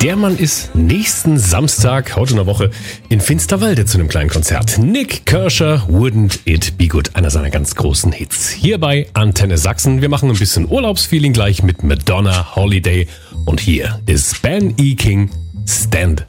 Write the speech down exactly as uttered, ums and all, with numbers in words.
Der Mann ist nächsten Samstag, heute in der Woche, in Finsterwalde zu einem kleinen Konzert. Nick Kershaw, Wouldn't It Be Good, einer seiner ganz großen Hits. Hier bei Antenne Sachsen. Wir machen ein bisschen Urlaubsfeeling gleich mit Madonna Holiday. Und hier ist Ben E. King, Stand